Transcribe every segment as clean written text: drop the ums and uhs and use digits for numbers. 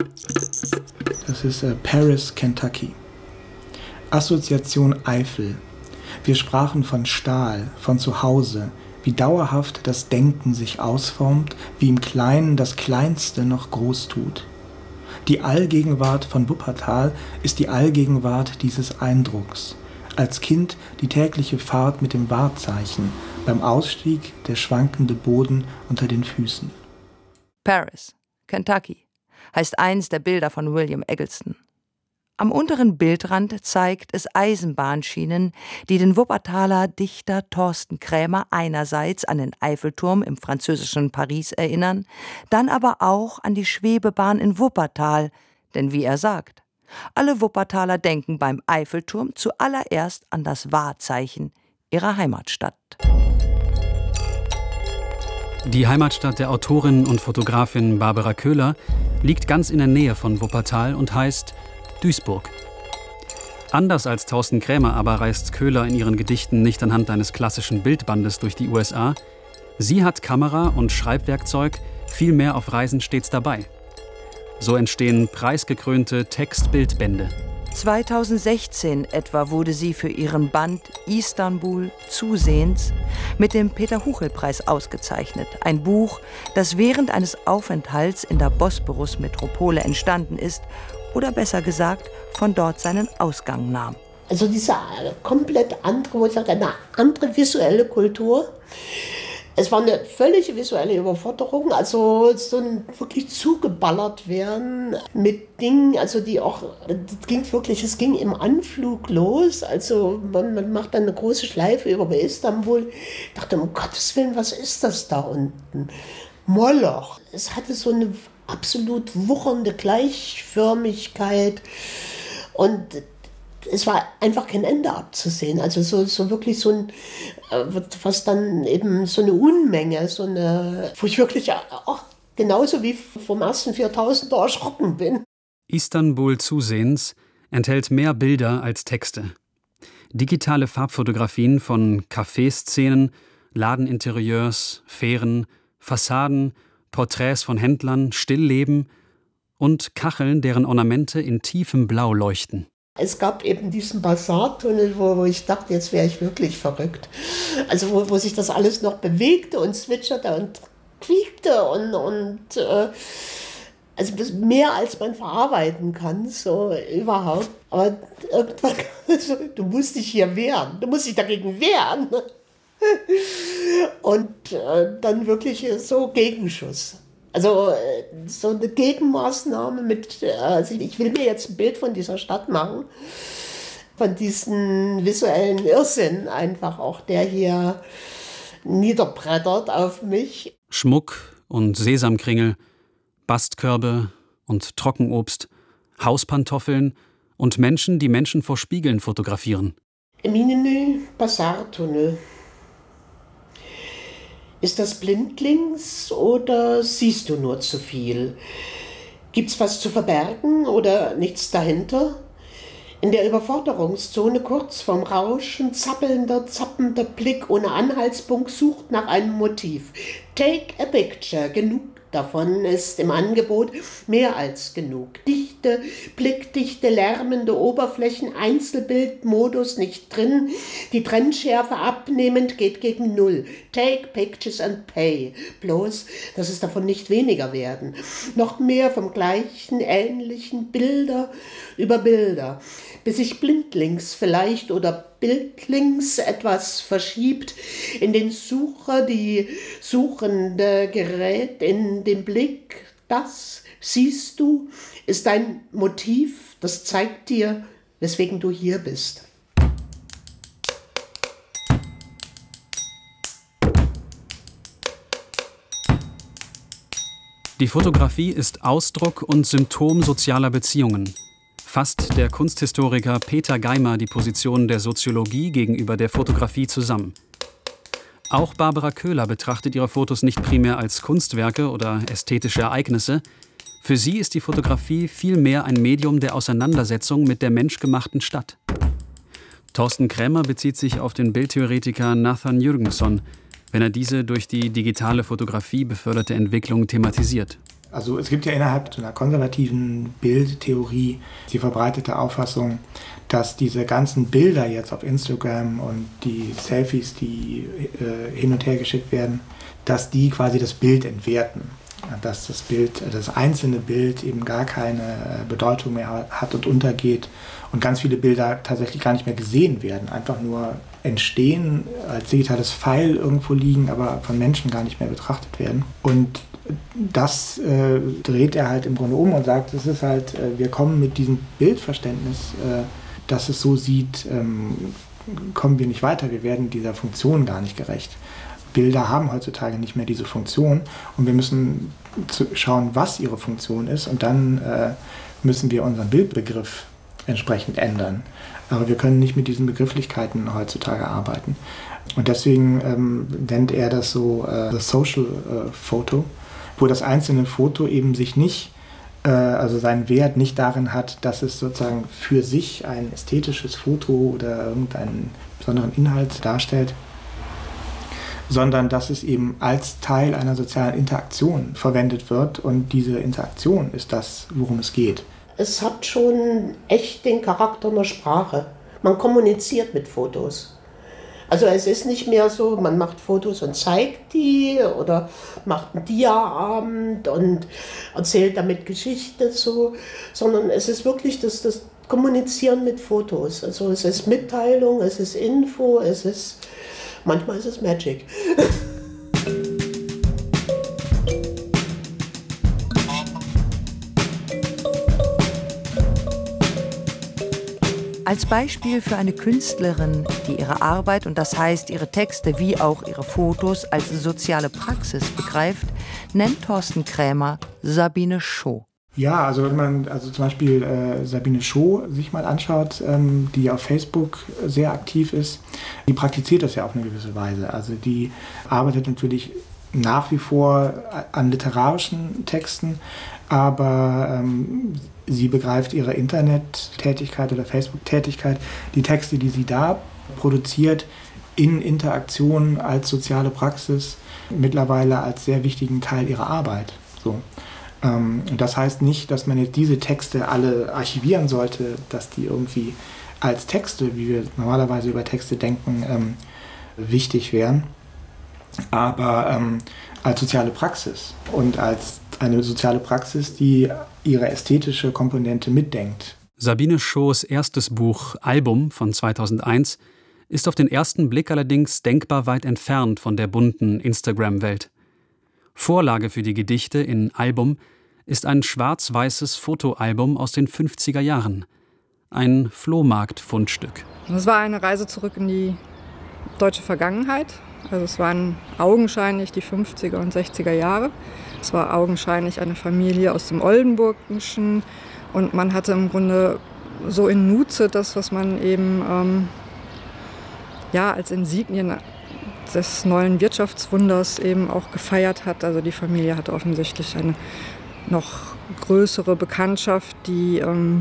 Das ist Paris, Kentucky. Assoziation Eifel. Wir sprachen von Stahl, von Zuhause, wie dauerhaft das Denken sich ausformt, wie im Kleinen das Kleinste noch groß tut. Die Allgegenwart von Wuppertal ist die Allgegenwart dieses Eindrucks. Als Kind die tägliche Fahrt mit dem Wahrzeichen, beim Ausstieg der schwankende Boden unter den Füßen. Paris, Kentucky, heißt eins der Bilder von William Eggleston. Am unteren Bildrand zeigt es Eisenbahnschienen, die den Wuppertaler Dichter Thorsten Krämer einerseits an den Eiffelturm im französischen Paris erinnern, dann aber auch an die Schwebebahn in Wuppertal, denn wie er sagt, alle Wuppertaler denken beim Eiffelturm zuallererst an das Wahrzeichen ihrer Heimatstadt. Die Heimatstadt der Autorin und Fotografin Barbara Köhler liegt ganz in der Nähe von Wuppertal und heißt Duisburg. Anders als Thorsten Krämer aber reist Köhler in ihren Gedichten nicht anhand eines klassischen Bildbandes durch die USA. Sie hat Kamera und Schreibwerkzeug vielmehr auf Reisen stets dabei. So entstehen preisgekrönte Text-Bildbände. 2016 etwa wurde sie für ihren Band Istanbul zusehends mit dem Peter-Huchel-Preis ausgezeichnet. Ein Buch, das während eines Aufenthalts in der Bosporus-Metropole entstanden ist oder besser gesagt von dort seinen Ausgang nahm. Also diese komplett andere, wo ich sage, eine andere visuelle Kultur. Es war eine völlige visuelle Überforderung, also so ein wirklich zugeballert werden mit Dingen, also die auch, es ging im Anflug los, also man macht dann eine große Schleife über Istanbul. Ich dachte, um Gottes Willen, was ist das da unten? Moloch. Es hatte so eine absolut wuchernde Gleichförmigkeit und es war einfach kein Ende abzusehen. Also so wirklich so ein, was dann eben so eine Unmenge, so eine, wo ich wirklich auch genauso wie vom ersten 4000er erschrocken bin. Istanbul zusehends enthält mehr Bilder als Texte. Digitale Farbfotografien von Café-Szenen, Ladeninterieurs, Fähren, Fassaden, Porträts von Händlern, Stillleben und Kacheln, deren Ornamente in tiefem Blau leuchten. Es gab eben diesen Basartunnel, wo ich dachte, jetzt wäre ich wirklich verrückt. Also wo sich das alles noch bewegte und zwitscherte und quiekte und also mehr als man verarbeiten kann, so überhaupt. Aber irgendwann, du musst dich hier wehren, du musst dich dagegen wehren. Und dann wirklich so Gegenschuss. Also so eine Gegenmaßnahme mit, also ich will mir jetzt ein Bild von dieser Stadt machen, von diesem visuellen Irrsinn einfach auch, der hier niederbrettert auf mich. Schmuck und Sesamkringel, Bastkörbe und Trockenobst, Hauspantoffeln und Menschen, die Menschen vor Spiegeln fotografieren. Minenü Basartunnel. Ist das blindlings oder siehst du nur zu viel? Gibt's was zu verbergen oder nichts dahinter? In der Überforderungszone kurz vorm Rauschen, zappelnder Blick ohne Anhaltspunkt sucht nach einem Motiv. Take a picture, genug davon ist im Angebot, mehr als genug. Dichte, blickdichte, lärmende Oberflächen, Einzelbildmodus nicht drin, die Trennschärfe abnehmend geht gegen Null. Take pictures and pay. Bloß, dass es davon nicht weniger werden. Noch mehr vom gleichen, ähnlichen, Bilder über Bilder, bis sich blindlings vielleicht oder bildlings etwas verschiebt, in den Sucher die Suchende gerät in den Blick. Das, siehst du, ist dein Motiv, das zeigt dir, weswegen du hier bist. Die Fotografie ist Ausdruck und Symptom sozialer Beziehungen. Fasst der Kunsthistoriker Peter Geimer die Position der Soziologie gegenüber der Fotografie zusammen. Auch Barbara Köhler betrachtet ihre Fotos nicht primär als Kunstwerke oder ästhetische Ereignisse. Für sie ist die Fotografie vielmehr ein Medium der Auseinandersetzung mit der menschgemachten Stadt. Thorsten Krämer bezieht sich auf den Bildtheoretiker Nathan Jürgenson, wenn er diese durch die digitale Fotografie beförderte Entwicklung thematisiert. Also es gibt ja innerhalb so einer konservativen Bildtheorie die verbreitete Auffassung, dass diese ganzen Bilder jetzt auf Instagram und die Selfies, die hin und her geschickt werden, dass die quasi das Bild entwerten. Dass das einzelne Bild eben gar keine Bedeutung mehr hat und untergeht und ganz viele Bilder tatsächlich gar nicht mehr gesehen werden, einfach nur entstehen, als digitales File irgendwo liegen, aber von Menschen gar nicht mehr betrachtet werden. Und das dreht er halt im Grunde um und sagt, es ist halt, wir kommen mit diesem Bildverständnis, dass es so sieht, kommen wir nicht weiter, wir werden dieser Funktion gar nicht gerecht. Bilder haben heutzutage nicht mehr diese Funktion und wir müssen schauen, was ihre Funktion ist und dann müssen wir unseren Bildbegriff entsprechend ändern. Aber wir können nicht mit diesen Begrifflichkeiten heutzutage arbeiten. Und deswegen nennt er das so das Social Photo, wo das einzelne Foto eben sich nicht, also seinen Wert nicht darin hat, dass es sozusagen für sich ein ästhetisches Foto oder irgendeinen besonderen Inhalt darstellt, sondern dass es eben als Teil einer sozialen Interaktion verwendet wird und diese Interaktion ist das, worum es geht. Es hat schon echt den Charakter einer Sprache. Man kommuniziert mit Fotos. Also es ist nicht mehr so, man macht Fotos und zeigt die oder macht einen Dia-Abend und erzählt damit Geschichte so, sondern es ist wirklich das Kommunizieren mit Fotos. Also es ist Mitteilung, es ist Info, manchmal ist es Magic. Als Beispiel für eine Künstlerin, die ihre Arbeit und das heißt ihre Texte wie auch ihre Fotos als soziale Praxis begreift, nennt Thorsten Krämer Sabine Scho. Ja, also wenn man zum Beispiel Sabine Scho sich mal anschaut, die auf Facebook sehr aktiv ist, die praktiziert das ja auf eine gewisse Weise. Also die arbeitet natürlich nach wie vor an literarischen Texten, aber sie begreift ihre Internet-Tätigkeit oder Facebook-Tätigkeit, die Texte, die sie da produziert, in Interaktion als soziale Praxis mittlerweile als sehr wichtigen Teil ihrer Arbeit. So. Das heißt nicht, dass man jetzt diese Texte alle archivieren sollte, dass die irgendwie als Texte, wie wir normalerweise über Texte denken, wichtig wären, aber als soziale Praxis und als eine soziale Praxis, die ihre ästhetische Komponente mitdenkt. Sabine Schos erstes Buch Album von 2001 ist auf den ersten Blick allerdings denkbar weit entfernt von der bunten Instagram-Welt. Vorlage für die Gedichte in Album ist ein schwarz-weißes Fotoalbum aus den 50er Jahren. Ein Flohmarkt-Fundstück. Es war eine Reise zurück in die deutsche Vergangenheit. Also es waren augenscheinlich die 50er und 60er Jahre. Es war augenscheinlich eine Familie aus dem Oldenburgischen. Und man hatte im Grunde so in Nutze das, was man eben als Insignien des neuen Wirtschaftswunders eben auch gefeiert hat. Also die Familie hatte offensichtlich eine noch größere Bekanntschaft, die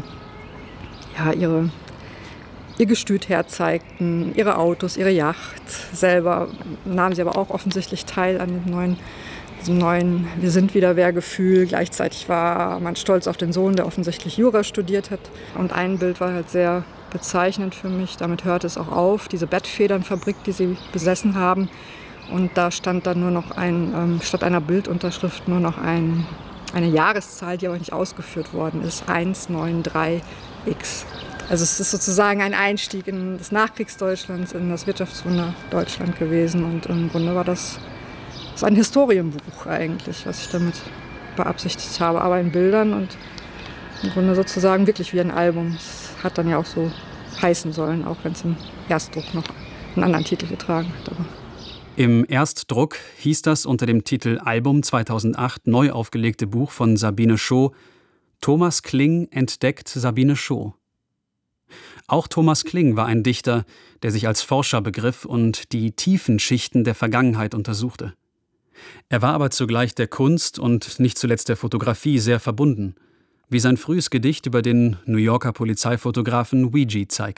ihr Gestüt herzeigten, ihre Autos, ihre Yacht. Selber nahmen sie aber auch offensichtlich teil an diesem neuen Wir-sind-wieder-wer-Gefühl. Gleichzeitig war man stolz auf den Sohn, der offensichtlich Jura studiert hat. Und ein Bild war halt sehr bezeichnend für mich. Damit hörte es auch auf, diese Bettfedernfabrik, die sie besessen haben. Und da stand dann nur noch statt einer Bildunterschrift nur noch eine Jahreszahl, die aber nicht ausgeführt worden ist, 193X. Also es ist sozusagen ein Einstieg in das Nachkriegsdeutschland, in das Wirtschaftswunder Deutschland gewesen. Und im Grunde war das ein Historienbuch eigentlich, was ich damit beabsichtigt habe. Aber in Bildern und im Grunde sozusagen wirklich wie ein Album. Es hat dann ja auch so heißen sollen, auch wenn es im Erstdruck noch einen anderen Titel getragen hat. Aber im Erstdruck hieß das unter dem Titel Album 2008 neu aufgelegte Buch von Sabine Scho Thomas Kling entdeckt Sabine Scho. Auch Thomas Kling war ein Dichter, der sich als Forscher begriff und die tiefen Schichten der Vergangenheit untersuchte. Er war aber zugleich der Kunst und nicht zuletzt der Fotografie sehr verbunden, wie sein frühes Gedicht über den New Yorker Polizeifotografen Weegee zeigt.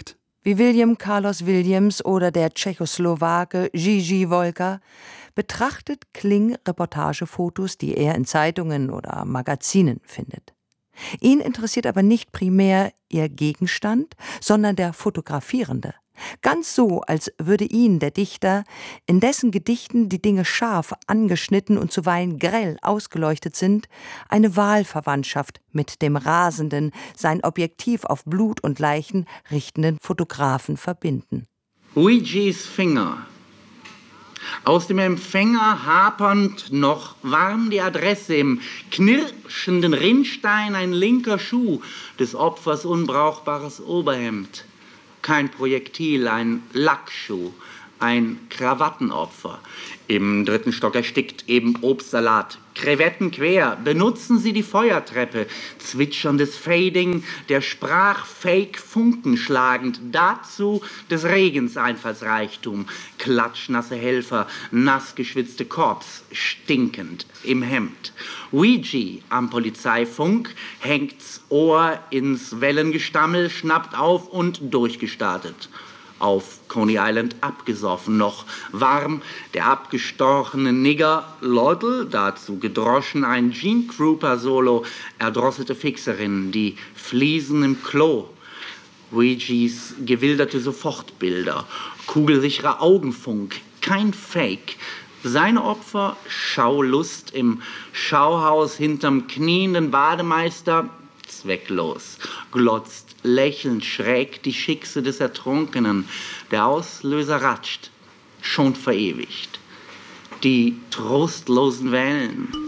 wie William Carlos Williams oder der Tschechoslowake Gigi Wolka, betrachtet Kling Reportagefotos, die er in Zeitungen oder Magazinen findet. Ihn interessiert aber nicht primär ihr Gegenstand, sondern der Fotografierende. Ganz so, als würde ihn der Dichter, in dessen Gedichten die Dinge scharf angeschnitten und zuweilen grell ausgeleuchtet sind, eine Wahlverwandtschaft mit dem rasenden, sein Objektiv auf Blut und Leichen richtenden Fotografen verbinden. Luigis Finger. Aus dem Empfänger hapernd noch warm die Adresse, im knirschenden Rinnstein ein linker Schuh, des Opfers unbrauchbares Oberhemd. Kein Projektil, ein Lackschuh, ein Krawattenopfer. Im 3. Stock erstickt, eben Obstsalat. Krevetten quer, benutzen Sie die Feuertreppe. Zwitscherndes Fading, der Sprachfake Funken schlagend. Dazu des Regens Einfallsreichtum. Klatschnasse Helfer, nass geschwitzte Korps, stinkend im Hemd. Ouija am Polizeifunk, hängt's Ohr ins Wellengestammel, schnappt auf und durchgestartet. Auf Coney Island abgesoffen, noch warm, der abgestorchene Nigger Loddle, dazu gedroschen ein Gene Krupa-Solo, erdrosselte Fixerin, die Fliesen im Klo, Ouijas gewilderte Sofortbilder, kugelsicherer Augenfunk, kein Fake. Seine Opfer, Schaulust im Schauhaus hinterm knienden Bademeister, zwecklos, glotzt lächelnd schräg die Schickse des Ertrunkenen. Der Auslöser ratscht, schon verewigt. Die trostlosen Wellen,